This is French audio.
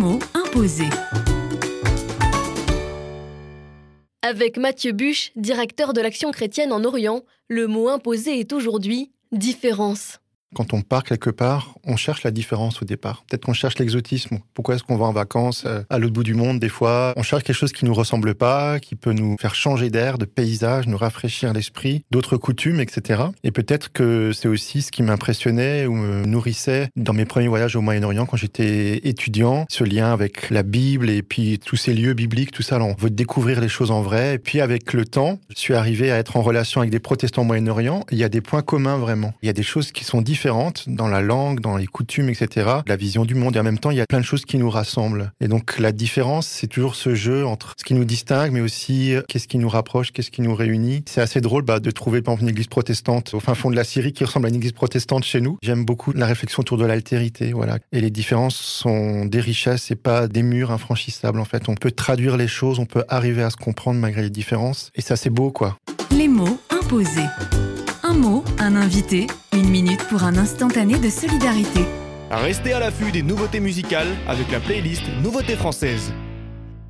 mots imposés. Avec Mathieu Buche, directeur de l'Action chrétienne en Orient, le mot imposé est aujourd'hui « différence ». Quand on part quelque part, on cherche la différence au départ. Peut-être qu'on cherche l'exotisme. Pourquoi est-ce qu'on va en vacances à l'autre bout du monde des fois? On cherche quelque chose qui nous ressemble pas, qui peut nous faire changer d'air, de paysage, nous rafraîchir l'esprit, d'autres coutumes, etc. Et peut-être que c'est aussi ce qui m'impressionnait ou me nourrissait dans mes premiers voyages au Moyen-Orient quand j'étais étudiant. Ce lien avec la Bible et puis tous ces lieux bibliques, tout ça. Alors, on veut découvrir les choses en vrai. Et puis avec le temps, je suis arrivé à être en relation avec des protestants au Moyen-Orient. Il y a des points communs vraiment. Il y a des choses qui sont différentes dans la langue, dans les coutumes, etc. La vision du monde. Et en même temps, il y a plein de choses qui nous rassemblent. Et donc, la différence, c'est toujours ce jeu entre ce qui nous distingue, mais aussi qu'est-ce qui nous rapproche, qu'est-ce qui nous réunit. C'est assez drôle de trouver, par exemple, une église protestante au fin fond de la Syrie qui ressemble à une église protestante chez nous. J'aime beaucoup la réflexion autour de l'altérité, voilà. Et les différences sont des richesses et pas des murs infranchissables, en fait. On peut traduire les choses, on peut arriver à se comprendre malgré les différences. Et ça, c'est beau, quoi. Les mots imposés. Un mot, un invité, 1 minute pour un instantané de solidarité. Restez à l'affût des nouveautés musicales avec la playlist Nouveautés françaises.